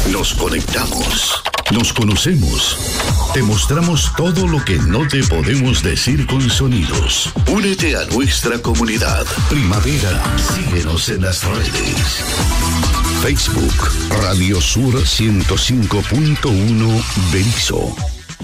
Nos conectamos. Nos conocemos. Te mostramos todo lo que no te podemos decir con sonidos. Únete a nuestra comunidad. Primavera, síguenos en las redes. Facebook, Radio Sur 105.1 Berisso.